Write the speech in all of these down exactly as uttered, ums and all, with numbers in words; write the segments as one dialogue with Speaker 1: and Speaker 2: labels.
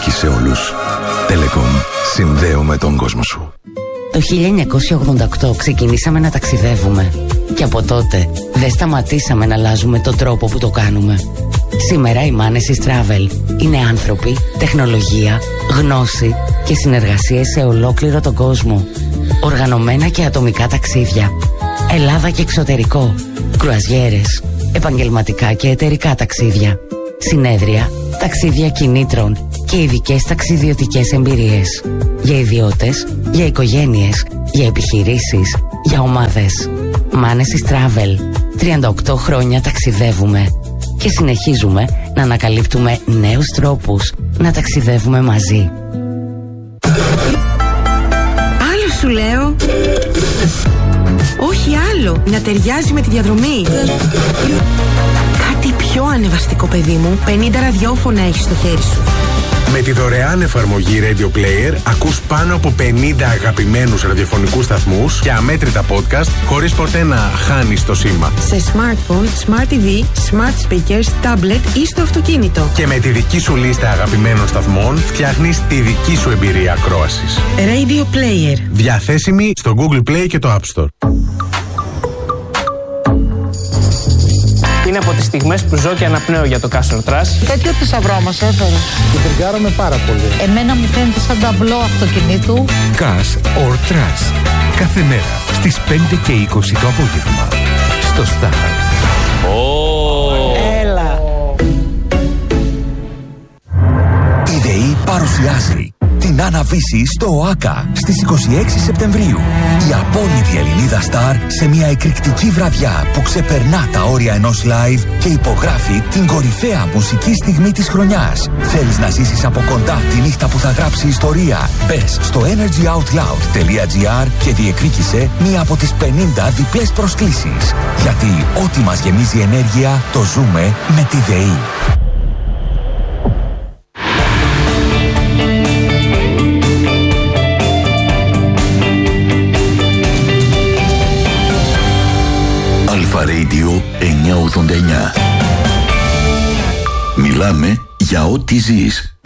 Speaker 1: ανήκει σε όλους. Telecom. Συνδέουμε τον κόσμο σου.
Speaker 2: Το χίλια εννιακόσια ογδόντα οκτώ ξεκινήσαμε να ταξιδεύουμε. Και από τότε δεν σταματήσαμε να αλλάζουμε τον τρόπο που το κάνουμε. Σήμερα η Manesis Travel είναι άνθρωποι, τεχνολογία, γνώση και συνεργασίες σε ολόκληρο τον κόσμο. Οργανωμένα και ατομικά ταξίδια, Ελλάδα και εξωτερικό, κρουαζιέρες, επαγγελματικά και εταιρικά ταξίδια, συνέδρια, ταξίδια κινήτρων και ειδικές ταξιδιωτικές εμπειρίες. Για ιδιώτες, για οικογένειες, για επιχειρήσεις, για ομάδες. Manesis Travel. τριάντα οκτώ χρόνια ταξιδεύουμε και συνεχίζουμε να ανακαλύπτουμε νέους τρόπους να ταξιδεύουμε μαζί.
Speaker 3: Άλλο σου λέω. Όχι άλλο. Να ταιριάζει με τη διαδρομή. Κάτι πιο ανεβαστικό, παιδί μου. πενήντα ραδιόφωνα έχεις στο χέρι σου.
Speaker 4: Με τη δωρεάν εφαρμογή Radio Player ακούς πάνω από πενήντα αγαπημένους ραδιοφωνικούς σταθμούς και αμέτρητα podcast χωρίς ποτέ να χάνεις το σήμα.
Speaker 3: Σε smartphone, smart τι βι, smart speakers, tablet ή στο αυτοκίνητο.
Speaker 4: Και με τη δική σου λίστα αγαπημένων σταθμών φτιάχνεις τη δική σου εμπειρία ακρόασης.
Speaker 3: Radio Player.
Speaker 4: Διαθέσιμη στο Google Play και το App Store.
Speaker 5: Είναι από τις στιγμές που ζω και αναπνέω για το Cash or Trash.
Speaker 6: Τέτοιο θησαυρό μας έφερε.
Speaker 7: Και τριγκάραμε πάρα πολύ.
Speaker 6: Εμένα μου φαίνεται σαν ταμπλό αυτοκινήτου.
Speaker 8: Cash or Trash. Κάθε μέρα στις πέντε και είκοσι το απόγευμα. Στο Star.
Speaker 6: Oh. Έλα.
Speaker 8: Η ΔΕΗ παρουσιάζει την Άννα-Βύση στο ΟΑΚΑ στις είκοσι έξι Σεπτεμβρίου. Η απόλυτη Ελληνίδα Σταρ σε μια εκρηκτική βραδιά που ξεπερνά τα όρια ενός live και υπογράφει την κορυφαία μουσική στιγμή της χρονιάς. Θέλεις να ζήσεις από κοντά τη νύχτα που θα γράψει ιστορία? Μπες στο energyoutloud.gr και διεκδίκησε μία από τις πενήντα διπλές προσκλήσεις. Γιατί ό,τι μας γεμίζει ενέργεια το ζούμε με τη ΔΕΗ.
Speaker 1: Αλφα Radio εννιακόσια ογδόντα εννιά. Μιλάμε για ό,τι ζεις.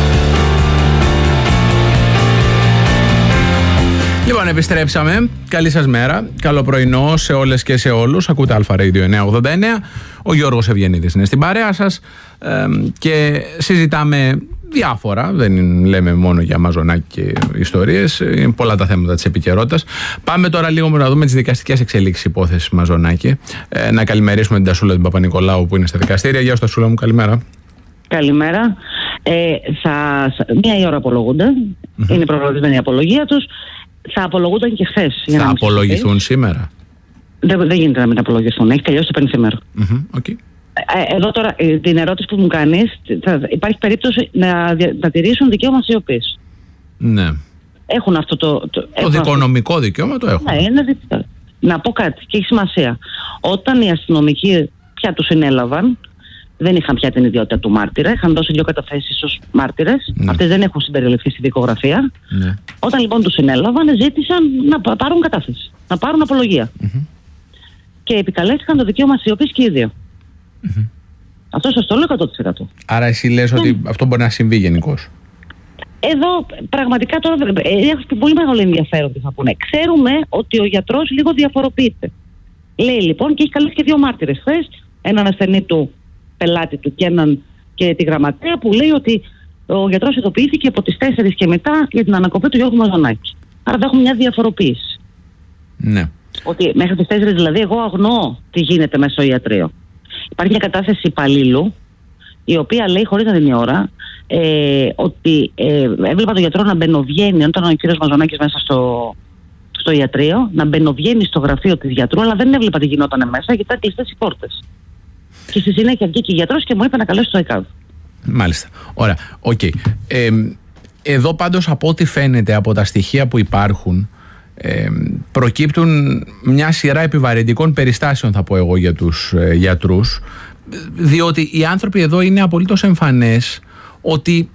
Speaker 9: Λοιπόν, επιστρέψαμε. Καλή σας μέρα. Καλό πρωινό σε όλες και σε όλους. Ακούτε Αλφα Radio εννιακόσια ογδόντα εννιά. Ο Γιώργος Ευγενίδης είναι στην παρέα σας ε, και συζητάμε διάφορα. Δεν λέμε μόνο για μαζονάκι και ιστορίες. Είναι πολλά τα θέματα της επικαιρότητας. Πάμε τώρα λίγο να δούμε τις δικαστικές εξελίξεις υπόθεσης μαζονάκι. Ε, να καλημερίσουμε την Τασούλα την Παπα-Νικολάου που είναι στα δικαστήρια. Γεια σου, Τασούλα μου, καλημέρα.
Speaker 10: Καλημέρα. Ε, θα, μία η ώρα απολογούνται. Mm-hmm. Είναι προγραμματισμένη η απολογία τους. Θα απολογούνταν και χθες.
Speaker 9: Θα απολογηθούν σήμερα?
Speaker 10: Δεν, δεν γίνεται να μην απολογηθούν. Έχει τελειώσει το πενθήμερο.
Speaker 9: Mm-hmm. Okay.
Speaker 10: Ε, εδώ τώρα την ερώτηση που μου κάνεις, θα, υπάρχει περίπτωση να, να τηρήσουν δικαίωμα σιωπής.
Speaker 9: Ναι.
Speaker 10: Έχουν αυτό το... Το,
Speaker 9: το
Speaker 10: έχουν
Speaker 9: δικονομικό αυτό. δικαίωμα το έχουν.
Speaker 10: Ναι, είναι δι... Να πω κάτι και έχει σημασία. Όταν οι αστυνομικοί πια τους συνέλαβαν, δεν είχαν πια την ιδιότητα του μάρτυρα, είχαν δώσει δύο καταθέσεις ως μάρτυρες. Ναι. Αυτές δεν έχουν συμπεριληφθεί στη δικογραφία. Ναι. Όταν λοιπόν τους συνέλαβαν, ζήτησαν να πάρουν κατάθεση, να πάρουν απολογία. Mm-hmm. Και επικαλέστηκαν το δικαίωμα σιωπής και οι δύο. Mm-hmm. Αυτό σας το λέω εκατό τοις εκατό.
Speaker 9: Άρα εσύ λες ναι. ότι αυτό μπορεί να συμβεί γενικώς?
Speaker 10: Εδώ πραγματικά τώρα έχω πολύ μεγάλο ενδιαφέρον τι θα πούνε. Ξέρουμε ότι ο γιατρός λίγο διαφοροποιείται. Λέει λοιπόν και έχει καλέσει και δύο μάρτυρες χθες, έναν ασθενή του πελάτη του και έναν και τη γραμματέα, που λέει ότι ο γιατρός ειδοποιήθηκε από τις τέσσερις και μετά για την ανακοπή του Γιώργου Μαζονάκη. Άρα θα έχουμε μια διαφοροποίηση.
Speaker 9: Ναι.
Speaker 10: Ότι μέχρι τις τέσσερις δηλαδή εγώ αγνοώ τι γίνεται μέσα στο ιατρείο. Υπάρχει μια κατάθεση υπαλλήλου, η οποία λέει χωρίς να δίνει ώρα, ε, ότι ε, έβλεπα τον γιατρό να μπαινοβγαίνει, όταν ο κύριος Μαζονάκης μέσα στο, στο ιατρείο, να μπαινοβγαίνει στο γραφείο της γιατρού, αλλά δεν έβλεπα τι γινόταν μέσα, γιατί ήταν κλειστές οι πόρτες. Και στη συνέχεια βγήκε η γιατρός και μου είπε να καλέσω το ΕΚΑΒ.
Speaker 9: Μάλιστα. Ωραία. Οκ. Okay. Ε, εδώ πάντως από ό,τι φαίνεται από τα στοιχεία που υπάρχουν, ε, προκύπτουν μια σειρά επιβαρυντικών περιστάσεων, θα πω εγώ, για τους ε, γιατρούς, διότι οι άνθρωποι εδώ είναι απολύτως εμφανές ότι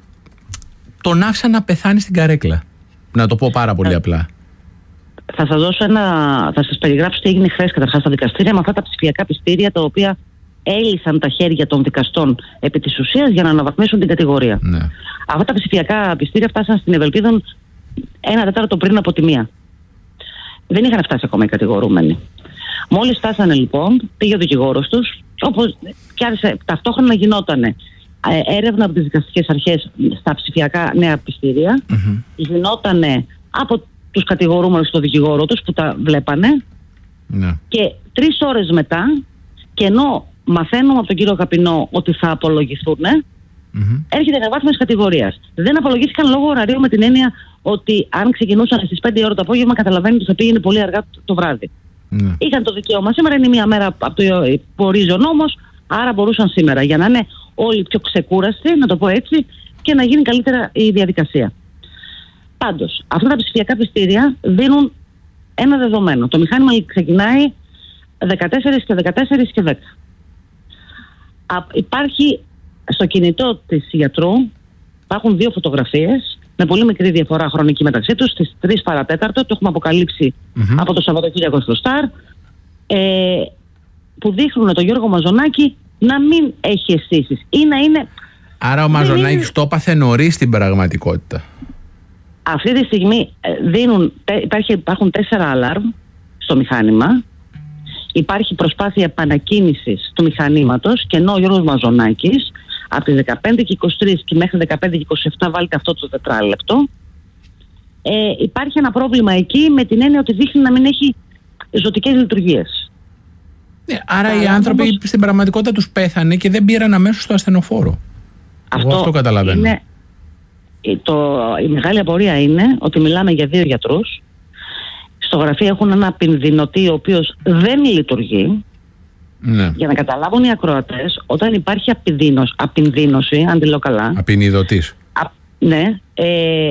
Speaker 9: τον άφησαν να πεθάνει στην καρέκλα. Να το πω πάρα πολύ απλά.
Speaker 10: Θα σας δώσω ένα, θα σας περιγράψω τι έγινε χθες καταρχάς στα δικαστήρια με αυτά τα ψηφιακά πιστήρια τα οποία έλυσαν τα χέρια των δικαστών επί της ουσίας για να αναβαθμίσουν την κατηγορία.
Speaker 9: Ναι.
Speaker 10: Αυτά τα ψηφιακά πιστήρια φτάσαν στην Ευελπίδων ένα τετάρτο πριν από τη μία. Δεν είχαν φτάσει ακόμα οι κατηγορούμενοι. Μόλις φτάσανε λοιπόν, πήγε ο δικηγόρος τους, όπως και άρχισε ταυτόχρονα γινότανε έρευνα από τις δικαστικές αρχές στα ψηφιακά νέα πιστήρια, mm-hmm. γινότανε από τους κατηγορούμενους στο δικηγόρο τους που τα βλέπανε, ναι. Και τρεις ώρες μετά, και ενώ μαθαίνουμε από τον κύριο Καπινό ότι θα απολογηθούν, mm-hmm. έρχεται αναβάθμιση κατηγορίας. Δεν απολογήθηκαν λόγω ωραρίου, με την έννοια ότι αν ξεκινούσαν στις πέντε ώρα το απόγευμα, καταλαβαίνετε ότι θα πήγαινε πολύ αργά το βράδυ. Mm-hmm. Είχαν το δικαίωμα. Σήμερα είναι μία μέρα από το που ορίζει ο νόμος, άρα μπορούσαν σήμερα, για να είναι όλοι πιο ξεκούραστοι, να το πω έτσι, και να γίνει καλύτερα η διαδικασία. Πάντως, αυτά τα ψηφιακά πιστήρια δίνουν ένα δεδομένο. Το μηχάνημα ξεκινάει δεκατέσσερα και δεκατέσσερα και δέκα. Α, υπάρχει στο κινητό της γιατρού, υπάρχουν δύο φωτογραφίες με πολύ μικρή διαφορά χρονική μεταξύ τους, στις τρεις παρατέταρτο, το έχουμε αποκαλύψει mm-hmm. από το Σαββατοκύριακο στο Σταρ, ε, που δείχνουν τον Γιώργο Μαζονάκη να μην έχει αισθήσεις ή να είναι...
Speaker 9: Άρα ο Μαζονάκης είναι... το έπαθε νωρίς στην πραγματικότητα.
Speaker 10: Αυτή τη στιγμή δίνουν, υπάρχει, υπάρχουν τέσσερα αλάρμ στο μηχάνημα. Υπάρχει προσπάθεια επανακίνησης του μηχανήματος, και ενώ ο Γιώργος Μαζονάκης από τις δεκαπέντε και είκοσι τρία και μέχρι δεκαπέντε και είκοσι επτά βάλτε αυτό το τετράλεπτο, ε, υπάρχει ένα πρόβλημα εκεί με την έννοια ότι δείχνει να μην έχει ζωτικές λειτουργίες.
Speaker 9: Ναι, άρα τα οι άνθρωποι όμως... στην πραγματικότητα τους πέθανε και δεν πήραν αμέσως στο ασθενοφόρο. Αυτό, αυτό καταλαβαίνω. Είναι,
Speaker 10: το, η μεγάλη απορία είναι ότι μιλάμε για δύο γιατρούς. Στο γραφείο έχουν ένα πινδυνοτή ο οποίος δεν λειτουργεί. Ναι. Για να καταλάβουν οι ακροατές, όταν υπάρχει απινδύνωση, απινδύνωση αν τη λέω καλά.
Speaker 9: Απινιδωτής.
Speaker 10: Α, ναι. Ε,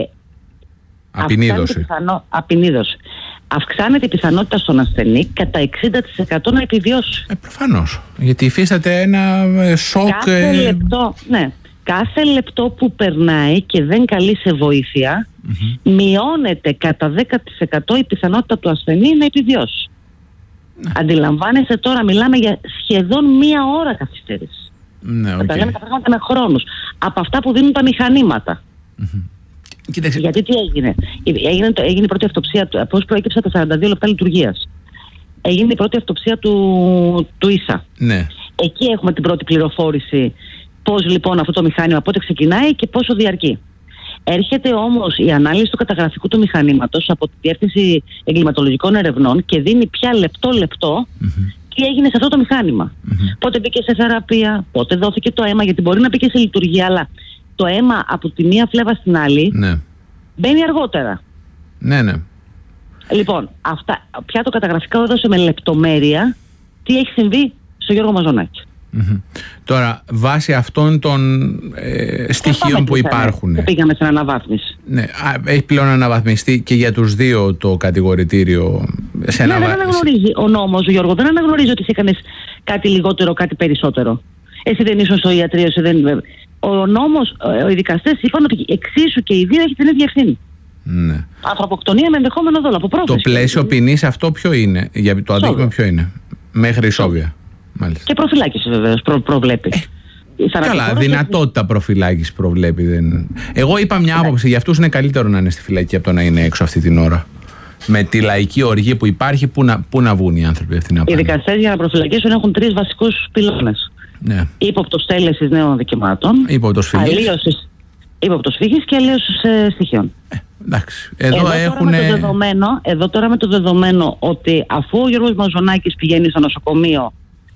Speaker 9: Απινίδωση.
Speaker 10: Πιθανό, απινίδωση. Αυξάνεται η πιθανότητα στον ασθενή κατά εξήντα τοις εκατό να επιβιώσει.
Speaker 9: Ε, προφανώς. Γιατί υφίσταται ένα σοκ.
Speaker 10: Κάθε ε... λεπτό, ναι. Κάθε λεπτό που περνάει και δεν καλεί σε βοήθεια, mm-hmm. μειώνεται κατά δέκα τοις εκατό η πιθανότητα του ασθενή να επιβιώσει. Ναι. Αντιλαμβάνεσαι τώρα, μιλάμε για σχεδόν μία ώρα καθυστέρηση.
Speaker 9: Ναι, okay.
Speaker 10: Τα λέμε τα πράγματα με χρόνους. Από αυτά που δίνουν τα μηχανήματα.
Speaker 9: Mm-hmm. Κοίταξε.
Speaker 10: Γιατί τι έγινε. Έγινε, έγινε η πρώτη αυτοψία, πώς προέκυψε τα σαράντα δύο λεπτά λειτουργίας. Έγινε η πρώτη αυτοψία του, του ίσα.
Speaker 9: Ναι. Εκεί
Speaker 10: έχουμε την πρώτη πληροφόρηση. Πώς λοιπόν αυτό το μηχάνημα, πότε ξεκινάει και πόσο διαρκεί. Έρχεται όμως η ανάλυση του καταγραφικού του μηχανήματος από τη Διεύθυνση Εγκληματολογικών Ερευνών και δίνει πια λεπτό-λεπτό mm-hmm. τι έγινε σε αυτό το μηχάνημα. Mm-hmm. Πότε μπήκε σε θεραπεία, πότε δόθηκε το αίμα, γιατί μπορεί να μπήκε σε λειτουργία, αλλά το αίμα από τη μία φλέβα στην άλλη
Speaker 9: ναι.
Speaker 10: μπαίνει αργότερα.
Speaker 9: Ναι, ναι.
Speaker 10: Λοιπόν, αυτά, πια το καταγραφικό έδωσε με λεπτομέρεια τι έχει συμβεί στο Γιώργο Μαζονάκη.
Speaker 9: Mm-hmm. Τώρα, βάσει αυτών των ε, στοιχείων που υπάρχουν.
Speaker 10: Και πήγαμε στην αναβάθμιση.
Speaker 9: Ναι, έχει πλέον αναβαθμιστεί και για τους δύο το κατηγορητήριο. Σε
Speaker 10: ναι,
Speaker 9: αναβα...
Speaker 10: δεν αναγνωρίζει ο νόμος, Γιώργο, δεν αναγνωρίζει ότι εσύ έκανες κάτι λιγότερο, κάτι περισσότερο. Εσύ δεν ήσουν στο ιατρείο, εσύ δεν. Ο νόμος, οι δικαστές είπαν ότι εξίσου και οι δύο έχει την ίδια ευθύνη.
Speaker 9: Ναι.
Speaker 10: Ανθρωποκτονία με ενδεχόμενο δόλο από πρόθεση.
Speaker 9: Το πλαίσιο ποινής αυτό ποιο είναι, για το αντίκειμο ποιο είναι, μέχρι ισόβια. Μάλιστα.
Speaker 10: Και προφυλάκηση βεβαίως προ, προβλέπει.
Speaker 9: Ε, καλά, δυνατότητα έχει... προφυλάκηση προβλέπει. Δεν... Εγώ είπα μια άποψη, για αυτούς είναι καλύτερο να είναι στη φυλακή από το να είναι έξω αυτή την ώρα. Με τη λαϊκή οργή που υπάρχει, πού να, πού να βγουν οι άνθρωποι αυτοί να πάνε.
Speaker 10: Οι δικαστές για να προφυλακίσουν έχουν τρεις βασικούς πυλώνες.
Speaker 9: Ναι.
Speaker 10: Ύποπτος τέλεσης νέων δικαιωμάτων.
Speaker 9: Ύποπτος φυγής.
Speaker 10: Ύποπτος φυγής και αλλίωσης ε, στοιχείων.
Speaker 9: Ε, εντάξει. Εδώ,
Speaker 10: εδώ,
Speaker 9: έχουν...
Speaker 10: τώρα με το δεδομένο, εδώ τώρα με το δεδομένο ότι αφού ο Γιώργος Μαζονάκης πηγαίνει στο νοσοκομείο.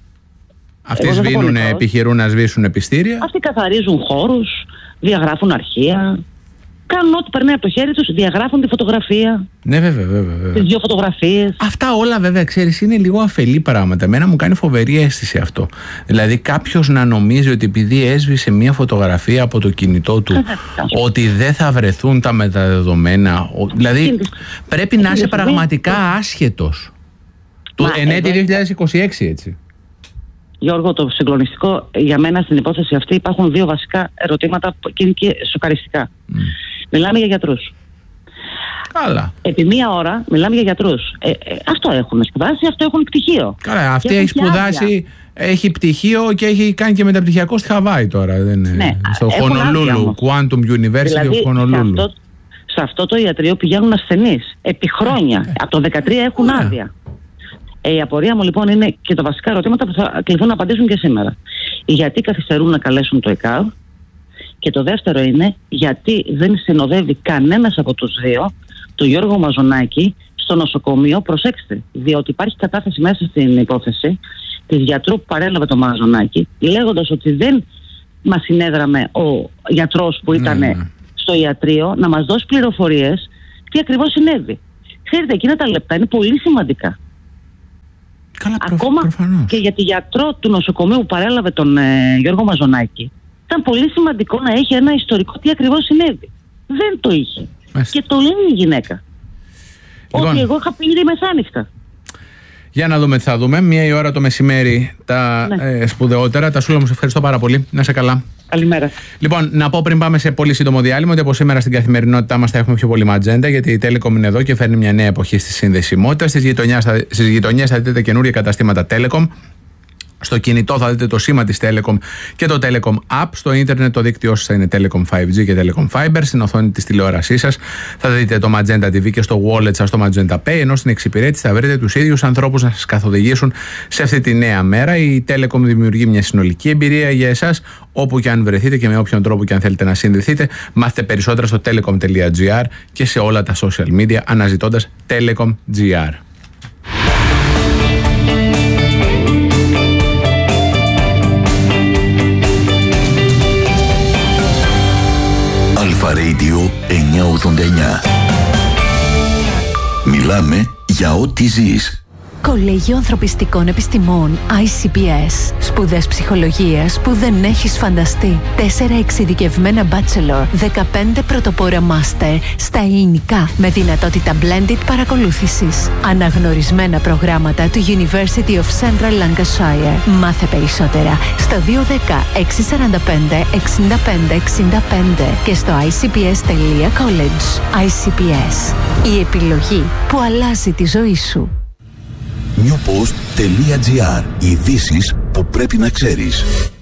Speaker 9: Αυτοί σβήνουν, επιχειρούν να σβήσουν επιστήρια.
Speaker 10: Αυτοί καθαρίζουν χώρους, διαγράφουν αρχεία. Κάνουν ό,τι περνάει από το χέρι τους, διαγράφουν τη φωτογραφία.
Speaker 9: Ναι, βέβαια, βέβαια, βέβαια.
Speaker 10: Τις δύο φωτογραφίες.
Speaker 9: Αυτά όλα, βέβαια, ξέρεις, είναι λίγο αφελή πράγματα. Εμένα μου κάνει φοβερή αίσθηση αυτό. Δηλαδή, κάποιος να νομίζει ότι επειδή έσβησε μία φωτογραφία από το κινητό του, ότι δεν θα βρεθούν τα μεταδεδομένα. Δηλαδή, πρέπει να είσαι πραγματικά άσχετος. Του ενέτη δύο χιλιάδες είκοσι έξι, έτσι.
Speaker 10: Γιώργο, το συγκλονιστικό για μένα στην υπόθεση αυτή υπάρχουν δύο βασικά ερωτήματα και είναι και σοκαριστικά. Mm. Μιλάμε για γιατρούς.
Speaker 9: Καλά.
Speaker 10: Επί μία ώρα μιλάμε για γιατρούς. Ε, ε, αυτό έχουν σπουδάσει, αυτό έχουν πτυχίο.
Speaker 9: Καλά, αυτή έχει σπουδάσει, έχει πτυχίο και έχει κάνει και μεταπτυχιακό στη Χαβάη τώρα. Δεν είναι.
Speaker 10: Ναι,
Speaker 9: στο Χονολούλου, Quantum University
Speaker 10: δηλαδή,
Speaker 9: of Honolulu.
Speaker 10: Σε αυτό, σε αυτό το ιατρείο πηγαίνουν ασθενείς επί χρόνια. Ε. Από το δεκατρία έχουν yeah. άδεια. Ε, η απορία μου λοιπόν είναι και τα βασικά ερωτήματα που θα κληθούν να απαντήσουν και σήμερα. Γιατί καθυστερούν να καλέσουν το ΕΚΑΒ, και το δεύτερο είναι γιατί δεν συνοδεύει κανένας από τους δύο το Γιώργο Μαζονάκη στο νοσοκομείο. Προσέξτε, διότι υπάρχει κατάθεση μέσα στην υπόθεση της γιατρού που παρέλαβε το Μαζονάκη, λέγοντας ότι δεν μας συνέδραμε ο γιατρός που ήταν ναι, ναι. στο ιατρείο να μας δώσει πληροφορίες τι ακριβώς συνέβη. Ξέρετε, εκείνα τα λεπτά είναι πολύ σημαντικά.
Speaker 9: Καλά,
Speaker 10: ακόμα
Speaker 9: προφανώς.
Speaker 10: Και για τη γιατρό του νοσοκομείου που παρέλαβε τον ε, Γιώργο Μαζονάκη, ήταν πολύ σημαντικό να έχει ένα ιστορικό τι ακριβώς συνέβη. Δεν το είχε. Μάλιστα. Και το λένε η γυναίκα. Λοιπόν, ότι εγώ είχα πλήρη μεσάνυχτα.
Speaker 9: Για να δούμε τι θα δούμε. Μία η ώρα το μεσημέρι τα ναι. ε, σπουδαιότερα. Τα Σούλα μου, σε ευχαριστώ πάρα πολύ. Να είσαι καλά.
Speaker 10: Καλημέρα.
Speaker 9: Λοιπόν, να πω πριν πάμε σε πολύ σύντομο διάλειμμα ότι από σήμερα στην καθημερινότητά μας θα έχουμε πιο πολύ ματζέντα, γιατί η Telecom είναι εδώ και φέρνει μια νέα εποχή στη συνδεσιμότητα. Στις γειτονιές θα δείτε καινούργια καταστήματα Telecom. Στο κινητό θα δείτε το σήμα της Telecom και το Telecom App. Στο ίντερνετ το δίκτυό σας θα είναι Telecom φάιβ τζι και Telecom Fiber. Στην οθόνη της τηλεόρασής σας θα δείτε το Magenta τι βι και στο wallet σας το Magenta Pay. Ενώ στην εξυπηρέτηση θα βρείτε τους ίδιους ανθρώπους να σας καθοδηγήσουν σε αυτή τη νέα μέρα. Η Telecom δημιουργεί μια συνολική εμπειρία για εσάς όπου και αν βρεθείτε και με όποιον τρόπο και αν θέλετε να συνδεθείτε. Μάθετε περισσότερα στο telecom τελεία gr και σε όλα τα social media αναζητώντας Telecom τζι αρ.
Speaker 8: Αλφα Radio εννιακόσια ογδόντα εννιά. Μιλάμε για ό,τι ζεις.
Speaker 11: Κολέγιο Ανθρωπιστικών Επιστημών άι σι πι ες. Σπουδές ψυχολογίας που δεν έχεις φανταστεί. Τέσσερα εξειδικευμένα bachelor, δεκαπέντε πρωτοπόρα master στα ελληνικά με δυνατότητα blended παρακολούθησης. Αναγνωρισμένα προγράμματα του University of Central Lancashire. Μάθε περισσότερα στο δύο ένα μηδέν έξι τέσσερα πέντε εξήντα πέντε εξήντα πέντε και στο άι σι πι ες τελεία college. άι σι πι ες. Η επιλογή που αλλάζει τη ζωή σου.
Speaker 8: newpost τελεία gr. Ειδήσεις που πρέπει να ξέρεις.